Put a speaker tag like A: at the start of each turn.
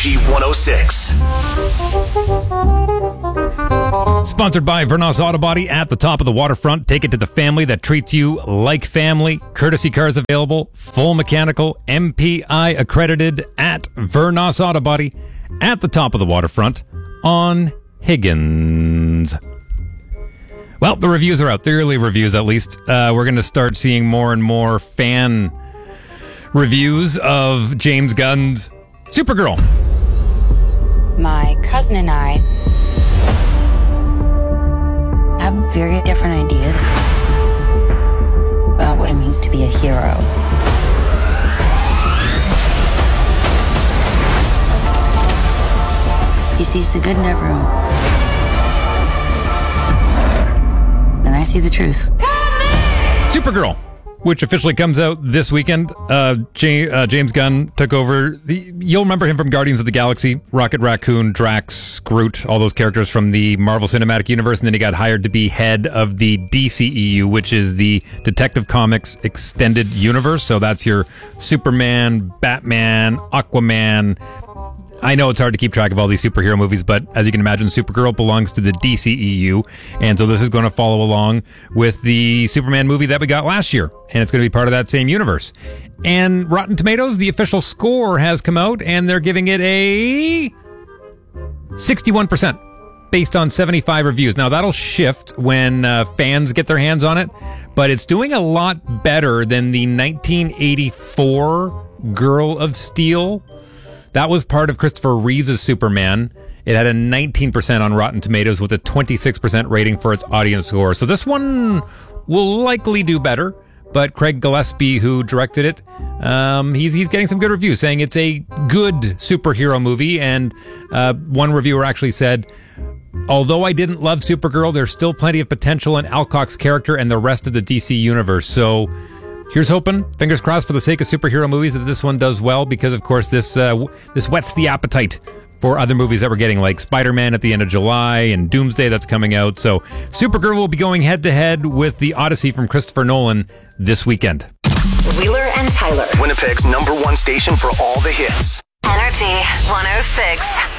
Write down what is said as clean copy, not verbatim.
A: Energy 106.
B: Sponsored by Vernos Auto Body at the top of the waterfront. Take it to the family that treats you like family. Courtesy cars available, full mechanical, MPI accredited at Vernos Auto Body at the top of the waterfront on Higgins. Well, the reviews are out. The early reviews, at least. We're going to start seeing more and more fan reviews of James Gunn's Supergirl.
C: My cousin and I have very different ideas about what it means to be a hero. He sees the good in everyone. And I see the truth.
B: Supergirl, which officially comes out this weekend. James Gunn took over. You'll remember him from Guardians of the Galaxy, Rocket Raccoon, Drax, Groot, all those characters from the Marvel Cinematic Universe, and then he got hired to be head of the DCEU, which is the Detective Comics Extended Universe. So that's your Superman, Batman, Aquaman. I know it's hard to keep track of all these superhero movies, but as you can imagine, Supergirl belongs to the DCEU, and so this is going to follow along with the Superman movie that we got last year, and it's going to be part of that same universe. And Rotten Tomatoes, the official score has come out, and they're giving it a 61% based on 75 reviews. Now, that'll shift when fans get their hands on it, but it's doing a lot better than the 1984 Girl of Steel. That was part of Christopher Reeve's Superman. It had a 19% on Rotten Tomatoes with a 26% rating for its audience score. So this one will likely do better. But Craig Gillespie, who directed it, he's getting some good reviews, saying it's a good superhero movie. And one reviewer actually said, although I didn't love Supergirl, there's still plenty of potential in Alcock's character and the rest of the DC universe. So here's hoping, fingers crossed for the sake of superhero movies, that this one does well, because of course this whets the appetite for other movies that we're getting, like Spider-Man at the end of July and Doomsday that's coming out. So Supergirl will be going head to head with the Odyssey from Christopher Nolan this weekend.
D: Wheeler and Tyler,
A: Winnipeg's #1 station for all the hits.
D: Energy 106.